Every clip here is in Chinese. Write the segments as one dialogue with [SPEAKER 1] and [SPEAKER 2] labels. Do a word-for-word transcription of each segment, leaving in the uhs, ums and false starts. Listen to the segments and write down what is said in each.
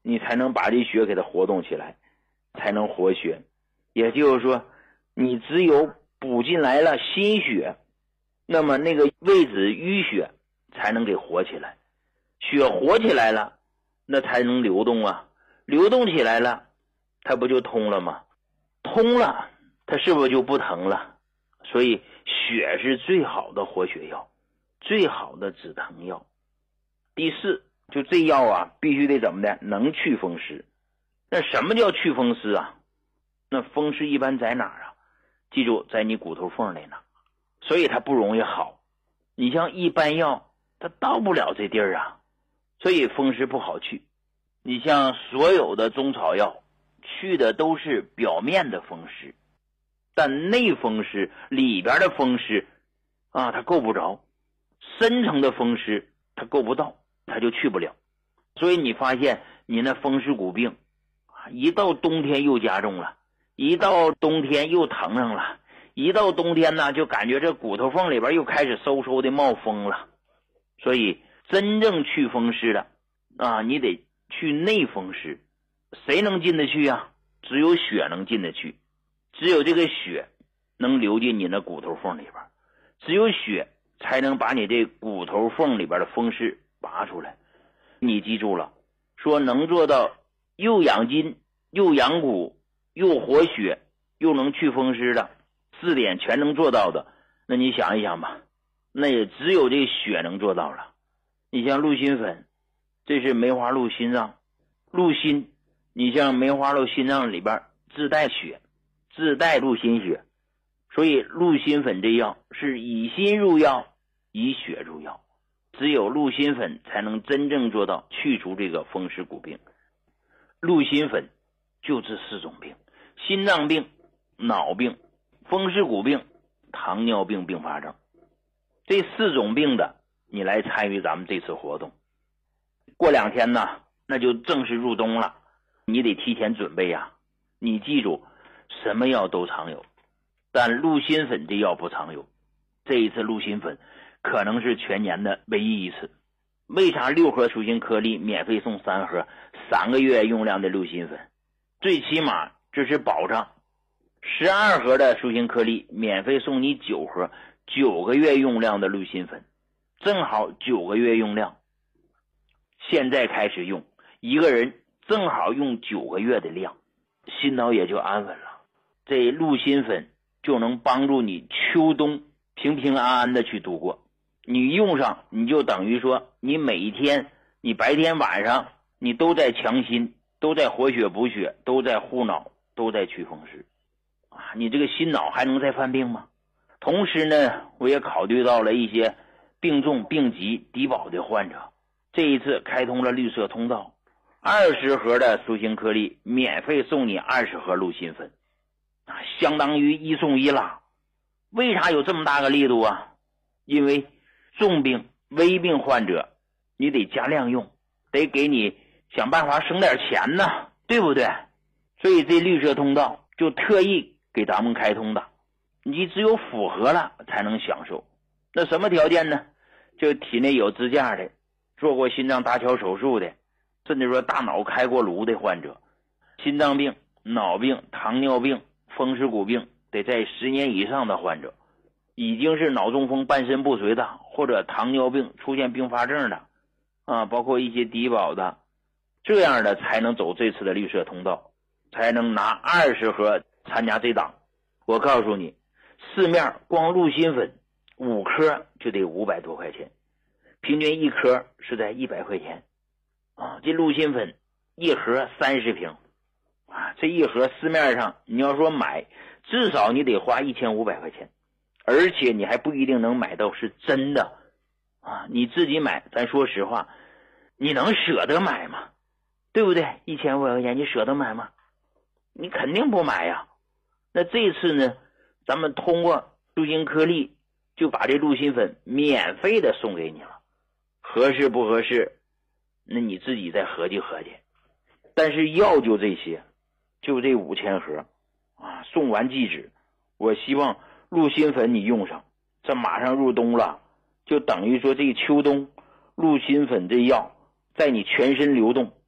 [SPEAKER 1] 你才能把这血给它活动起来，才能活血。也就是说，你只有补进来了心血，那么那个位置淤血才能给活起来，血活起来了，那才能流动啊，流动起来了，它不就通了吗？通了，它是不是就不疼了？所以血是最好的活血药，最好的止疼药。第四，就这药啊，必须得怎么的？能去风湿。那什么叫去风湿啊？那风湿一般在哪儿啊？记住，在你骨头缝里呢，所以它不容易好。你像一般药，它到不了这地儿啊，所以风湿不好去。你像所有的中草药，去的都是表面的风湿，但内风湿里边的风湿啊，它够不着，深层的风湿它够不到，它就去不了。所以你发现你那风湿骨病一到冬天又加重了，一到冬天又疼上了，一到冬天呢就感觉这骨头缝里边又开始嗖嗖的冒风了。所以真正去风湿的啊，你得去内风湿。谁能进得去啊？只有血能进得去，只有这个血能流进你那骨头缝里边，只有血才能把你这骨头缝里边的风湿拔出来。你记住了，说能做到又养筋又养骨又活血又能去风湿的，四点全能做到的，那你想一想吧，那也只有这血能做到了。你像鹿心粉，这是梅花鹿心脏，鹿心，你像梅花鹿心脏里边自带血，自带鹿心血，所以鹿心粉这药是以心入药，以血入药，只有鹿心粉才能真正做到去除这个风湿骨病。鹿心粉就治四种病：心脏病、脑病、风湿骨病、糖尿病并发症。这四种病的你来参与咱们这次活动。过两天呢，那就正式入冬了，你得提前准备呀。你记住，什么药都常有，但鹿心粉这药不常有。这一次鹿心粉可能是全年的唯一一次。为啥六盒舒心颗粒免费送三盒，三个月用量的鹿心粉？最起码这是保障。十二盒的舒心颗粒免费送你九盒，九个月用量的鹿心粉，正好九个月用量。现在开始用，一个人正好用九个月的量，心脑也就安稳了。这鹿心粉就能帮助你秋冬平平安安的去度过。你用上，你就等于说你每一天，你白天晚上你都在强心，都在活血补血，都在护脑，都在去风湿啊！你这个心脑还能再犯病吗？同时呢，我也考虑到了一些病重病急低保的患者，这一次开通了绿色通道，二十盒的舒心颗粒免费送你二十盒鹿心粉啊，相当于一送一了。为啥有这么大个力度啊？因为重病危病患者你得加量用，得给你想办法省点钱呢，对不对？所以这绿色通道就特意给咱们开通的，你只有符合了才能享受。那什么条件呢？就体内有支架的，做过心脏搭桥手术的，甚至说大脑开过颅的患者，心脏病、脑病、糖尿病、风湿骨病得在十年以上的患者，已经是脑中风半身不遂的，或者糖尿病出现并发症的啊，包括一些低保的，这样的才能走这次的绿色通道，才能拿二十盒参加这档。我告诉你，市面光鹿心粉五颗就得五百多块钱，平均一颗是在一百块钱啊。这鹿心粉一盒三十瓶啊，这一盒市面上你要说买，至少你得花一千五百块钱，而且你还不一定能买到是真的啊。你自己买，咱说实话，你能舍得买吗？对不对？一千五百块钱你舍得买吗？你肯定不买呀。那这次呢，咱们通过舒心颗粒就把这鹿心粉免费的送给你了，合适不合适那你自己再合计合计。但是药就这些，就这五千盒啊，送完即止。我希望鹿心粉你用上，这马上入冬了，就等于说这个秋冬鹿心粉这药在你全身流动，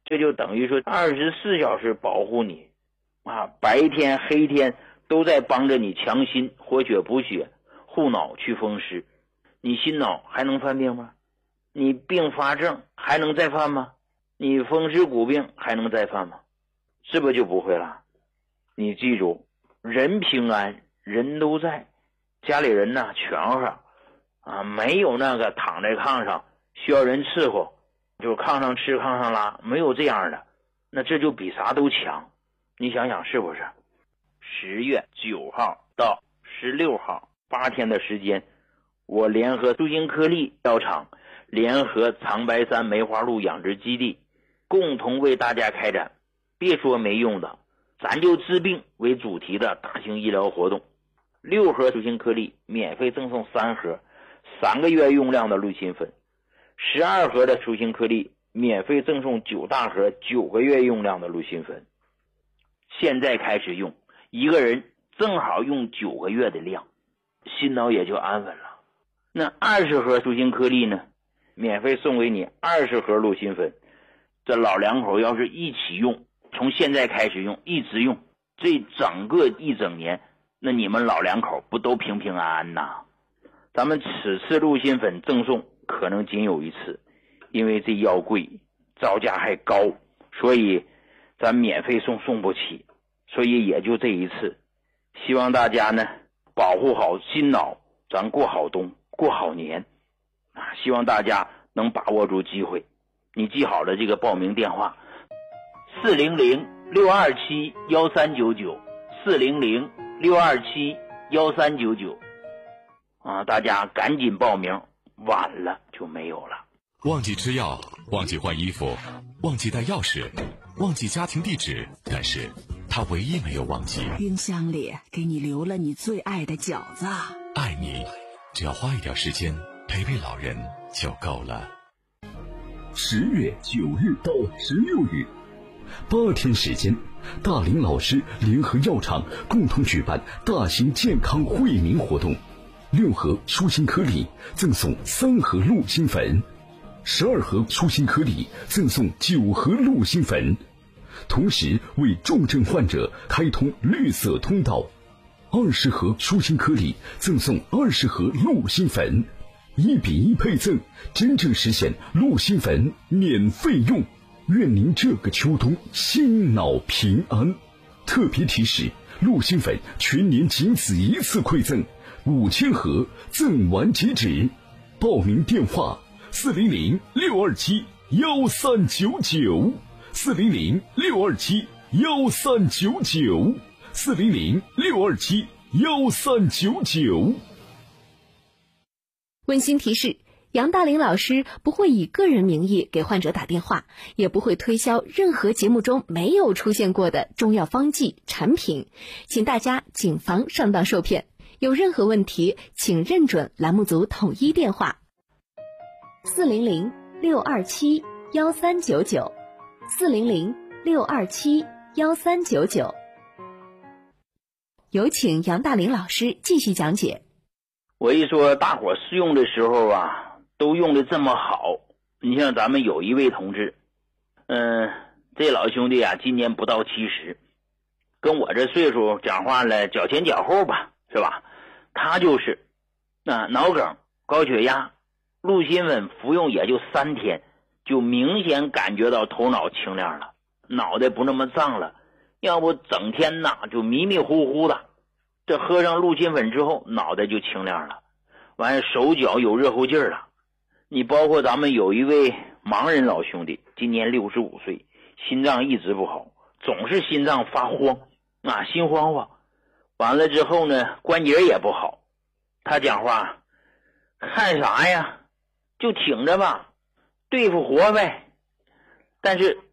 [SPEAKER 1] 这就等于说二十四小时保护你啊，白天黑天都在帮着你强心活血补血，护脑去风湿。你心脑还能犯病吗？你并发症还能再犯吗？你风湿骨病还能再犯吗？是不是就不会了？你记住，人平安，人都在，家里人呢全上啊，没有那个躺在炕上需要人伺候，就炕上吃炕上拉，没有这样的，那这就比啥都强。你想想是不是？十月九号到十六号八天的时间，我联合舒心颗粒药厂，联合长白山梅花鹿养殖基地，共同为大家开展别说没用的，咱就治病为主题的大型医疗活动。六盒舒心颗粒免费赠送三盒三个月用量的鹿心粉，十二盒的舒心颗粒免费赠送九大盒九个月用量的鹿心粉。现在开始用，一个人正好用九个月的量，心脑也就安稳了。那二十盒舒心颗粒呢，免费送给你二十盒鹿心粉。这老两口要是一起用，从现在开始用，一直用，这整个一整年，那你们老两口不都平平安安呐？咱们此次鹿心粉赠送可能仅有一次，因为这药贵，造价还高，所以咱免费送送不起，所以也就这一次。希望大家呢保护好心脑，咱过好冬，过好年啊！希望大家能把握住机会。你记好了这个报名电话：四零零六二七幺三九九，四零零六二七幺三九九啊！大家赶紧报名，晚了就没有了。
[SPEAKER 2] 忘记吃药，忘记换衣服，忘记带钥匙，忘记家庭地址，但是他唯一没有忘记，
[SPEAKER 3] 冰箱里给你留了你最爱的饺子。
[SPEAKER 2] 爱你，只要花一点时间陪陪老人就够了。
[SPEAKER 4] 十月九日到十六日，八天时间，大林老师联合药厂共同举办大型健康惠民活动，六盒舒心颗粒赠送三盒鹿心粉，十二盒舒心颗粒赠送九盒鹿心粉，同时为重症患者开通绿色通道。二十盒舒心颗粒赠送二十盒鹿心粉，一比一配赠，真正实现鹿心粉免费用。愿您这个秋冬心脑平安。特别提示：鹿心粉全年仅此一次馈赠，五千盒赠完即止。报名电话：四零零六二七幺三九九，四零零六二七幺三九九，四零零六二七幺三九九。
[SPEAKER 5] 温馨提示：杨大林老师不会以个人名义给患者打电话，也不会推销任何节目中没有出现过的中药方剂产品，请大家谨防上当受骗。有任何问题，请认准栏目组统一电话：四零零六二七幺三九九，四零零六二七幺三九九。有请杨大林老师继续讲解。
[SPEAKER 1] 我一说大伙试用的时候啊，都用的这么好。你像咱们有一位同志，嗯，这老兄弟啊，今年不到七十，跟我这岁数讲话了，脚前脚后吧，是吧？他就是那、啊、脑梗、高血压，鹿心粉服用也就三天，就明显感觉到头脑清亮了，脑袋不那么胀了，要不整天呐就迷迷糊糊的。这喝上鹿心粉之后，脑袋就清亮了，完手脚有热乎劲儿了。你包括咱们有一位盲人老兄弟，今年六十五岁，心脏一直不好，总是心脏发慌啊，心慌慌。完了之后呢，关节也不好。他讲话，看啥呀，就挺着吧，对付活呗。但是